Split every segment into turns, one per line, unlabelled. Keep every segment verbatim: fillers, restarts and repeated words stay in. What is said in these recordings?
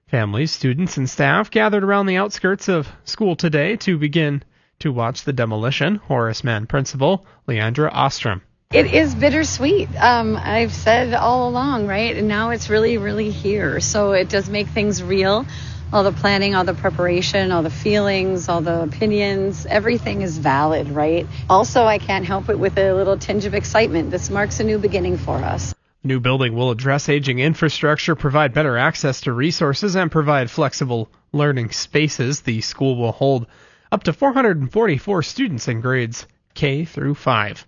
Families, students, and staff gathered around the outskirts of school today to begin to watch the demolition. Horace Mann principal Leandra Ostrom.
It is bittersweet. Um, I've said all along, right? And now it's really, really here. So it does make things real. All the planning, all the preparation, all the feelings, all the opinions, everything is valid, right? Also, I can't help it with a little tinge of excitement. This marks a new beginning for us.
The new building will address aging infrastructure, provide better access to resources, and provide flexible learning spaces. The school will hold up to four hundred forty-four students in grades K through five.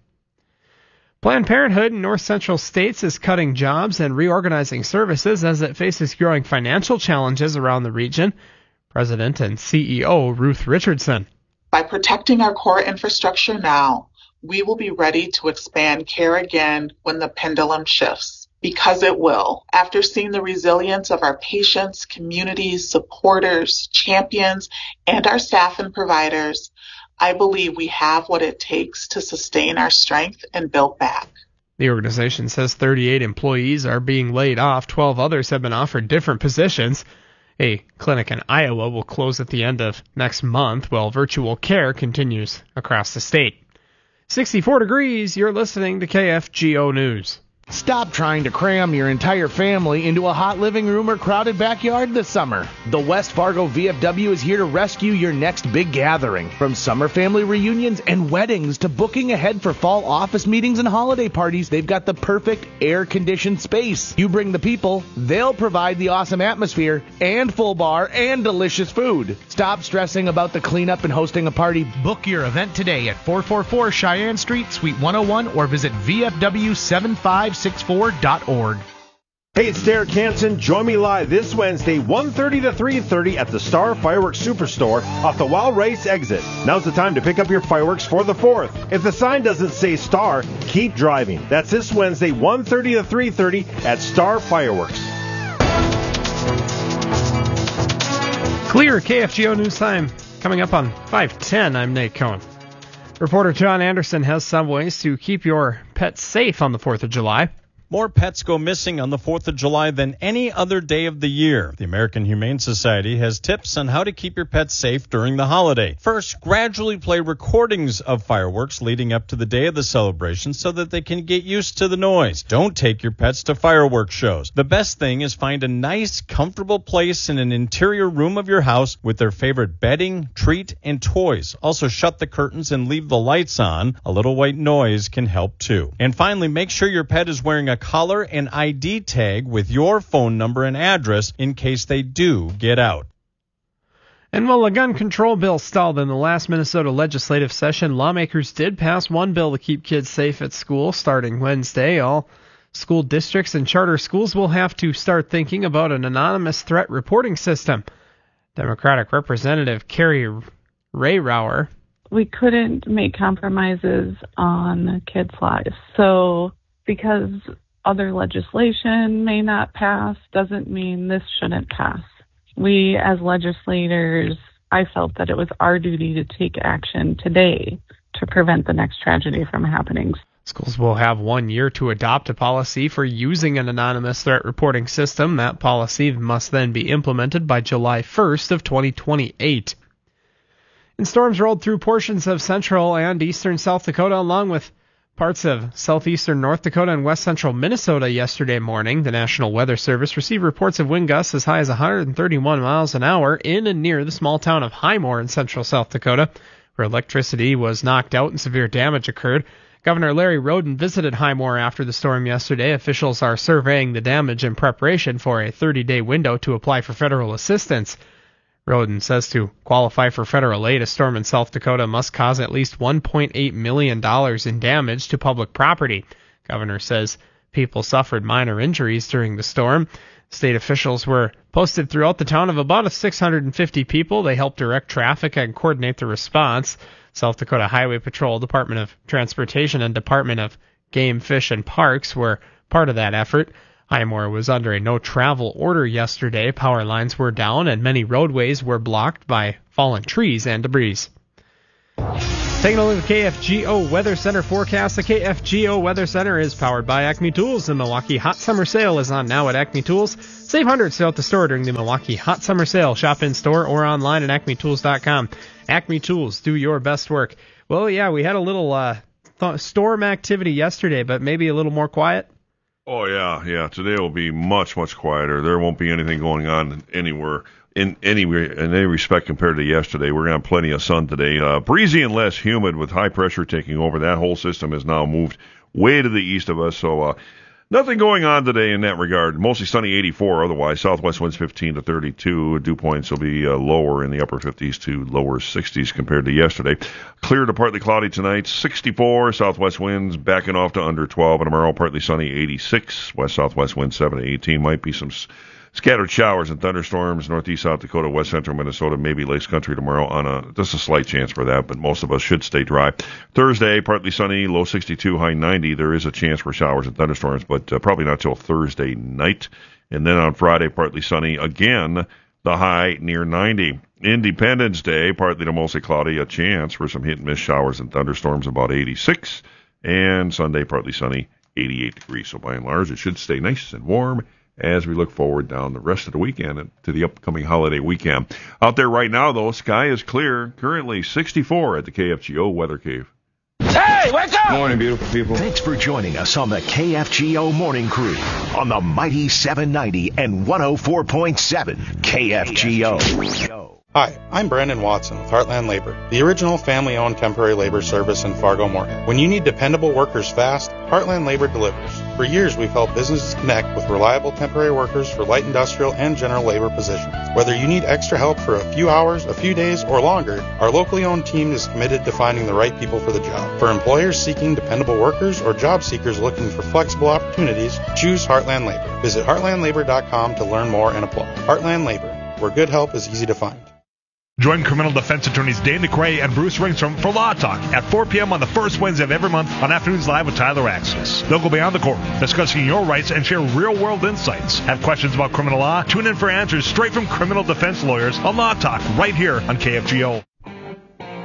Planned Parenthood in North Central states is cutting jobs and reorganizing services as it faces growing financial challenges around the region. President and C E O Ruth Richardson.
By protecting our core infrastructure now, we will be ready to expand care again when the pendulum shifts, because it will. After seeing the resilience of our patients, communities, supporters, champions, and our staff and providers, I believe we have what it takes to sustain our strength and build back.
The organization says thirty-eight employees are being laid off. twelve others have been offered different positions. A clinic in Iowa will close at the end of next month, while virtual care continues across the state. sixty-four degrees, you're listening to K F G O News.
Stop trying to cram your entire family into a hot living room or crowded backyard this summer. The West Fargo V F W is here to rescue your next big gathering. From summer family reunions and weddings to booking ahead for fall office meetings and holiday parties, they've got the perfect air-conditioned space. You bring the people, they'll provide the awesome atmosphere and full bar and delicious food. Stop stressing about the cleanup and hosting a party.
Book your event today at four forty-four Cheyenne Street, Suite one oh one, or visit V F W seven five six four dot org.
Hey, it's Derek Hansen. Join me live this Wednesday, one thirty to three thirty at the Star Fireworks Superstore off the Wild Rice exit. Now's the time to pick up your fireworks for the fourth. If the sign doesn't say Star, keep driving. That's this Wednesday, one thirty to three thirty at Star Fireworks.
Clear K F G O News Time coming up on five ten. I'm Nate Cohen. Reporter John Anderson has some ways to keep your pets safe on the fourth of July.
More pets go missing on the fourth of July than any other day of the year. The American Humane Society has tips on how to keep your pets safe during the holiday. First, gradually play recordings of fireworks leading up to the day of the celebration so that they can get used to the noise. Don't take your pets to fireworks shows. The best thing is find a nice, comfortable place in an interior room of your house with their favorite bedding, treat, and toys. Also, shut the curtains and leave the lights on. A little white noise can help too. And finally, make sure your pet is wearing a collar and I D tag with your phone number and address in case they do get out.
And while a gun control bill stalled in the last Minnesota legislative session, lawmakers did pass one bill to keep kids safe at school starting Wednesday. All school districts and charter schools will have to start thinking about an anonymous threat reporting system. Democratic Representative Carrie Rayrauer.
We couldn't make compromises on kids' lives. So because other legislation may not pass doesn't mean this shouldn't pass. We, as legislators, I felt that it was our duty to take action today to prevent the next tragedy from happening.
Schools will have one year to adopt a policy for using an anonymous threat reporting system. That policy must then be implemented by July first of twenty twenty-eight. And storms rolled through portions of central and eastern South Dakota along with parts of southeastern North Dakota and west central Minnesota yesterday morning. The National Weather Service received reports of wind gusts as high as one hundred thirty-one miles an hour in and near the small town of Highmore in central South Dakota, where electricity was knocked out and severe damage occurred. Governor Larry Roden visited Highmore after the storm yesterday. Officials are surveying the damage in preparation for a thirty-day window to apply for federal assistance. Roden says to qualify for federal aid, a storm in South Dakota must cause at least one point eight million dollars in damage to public property. Governor says people suffered minor injuries during the storm. State officials were posted throughout the town of about six hundred fifty people. They helped direct traffic and coordinate the response. South Dakota Highway Patrol, Department of Transportation, and Department of Game, Fish, and Parks were part of that effort. Highmore was under a no-travel order yesterday. Power lines were down and many roadways were blocked by fallen trees and debris. Taking a look at the K F G O Weather Center forecast. The K F G O Weather Center is powered by Acme Tools. The Milwaukee Hot Summer Sale is on now at Acme Tools. Save hundreds throughout the store during the Milwaukee Hot Summer Sale. Shop in store or online at acme tools dot com. Acme Tools, do your best work. Well, yeah, we had a little uh, th- storm activity yesterday, but maybe a little more quiet.
Oh, yeah, yeah. Today will be much, much quieter. There won't be anything going on anywhere. In any in any respect compared to yesterday. We're going to have plenty of sun today. Uh, breezy and less humid with high pressure taking over. That whole system has now moved way to the east of us, so uh, nothing going on today in that regard. Mostly sunny eighty-four otherwise. Southwest winds fifteen to thirty-two. Dew points will be uh, lower in the upper fifties to lower sixties compared to yesterday. Clear to partly cloudy tonight, sixty-four. Southwest winds backing off to under twelve. And tomorrow partly sunny, eighty-six. West-southwest winds seven to eighteen. Might be some scattered showers and thunderstorms, northeast South Dakota, west central Minnesota, maybe Lakes Country tomorrow on a, just a slight chance for that, but most of us should stay dry. Thursday, partly sunny, low sixty-two, high ninety. There is a chance for showers and thunderstorms, but uh, probably not till Thursday night. And then on Friday, partly sunny again, the high near ninety. Independence Day, partly to mostly cloudy, a chance for some hit and miss showers and thunderstorms, about eighty-six. And Sunday, partly sunny, eighty-eight degrees. So by and large, it should stay nice and warm as we look forward down the rest of the weekend and to the upcoming holiday weekend. Out there right now, though, sky is clear. Currently sixty-four at the K F G O Weather Cave.
Hey, wake up!
Morning, beautiful people.
Thanks for joining us on the K F G O Morning Crew on the mighty seven ninety and one oh four point seven K F G O.
Hi, I'm Brandon Watson with Heartland Labor, the original family-owned temporary labor service in Fargo-Moorhead. When you need dependable workers fast, Heartland Labor delivers. For years, we've helped businesses connect with reliable temporary workers for light industrial and general labor positions. Whether you need extra help for a few hours, a few days, or longer, our locally owned team is committed to finding the right people for the job. For employers seeking dependable workers or job seekers looking for flexible opportunities, choose Heartland Labor. Visit heartland labor dot com to learn more and apply. Heartland Labor, where good help is easy to find.
Join criminal defense attorneys Dave McRae and Bruce Ringstrom for Law Talk at four p.m. on the first Wednesday of every month on Afternoons Live with Tyler Axis. They'll go beyond the court, discussing your rights and share real-world insights. Have questions about criminal law? Tune in for answers straight from criminal defense lawyers on Law Talk right here on K F G O.